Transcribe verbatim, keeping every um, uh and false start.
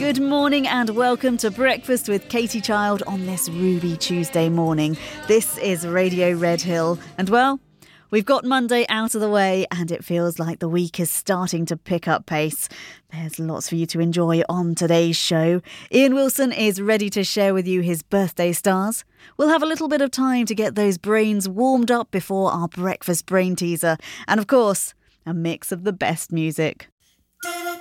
Good morning and welcome to Breakfast with Katie Child on this Ruby Tuesday morning. This is Radio Red Hill and, well, we've got Monday out of the way and it feels like the week is starting to pick up pace. There's lots for you to enjoy on today's show. Ian Wilson is ready to share with you his birthday stars. We'll have a little bit of time to get those brains warmed up before our breakfast brain teaser. And of course, a mix of the best music.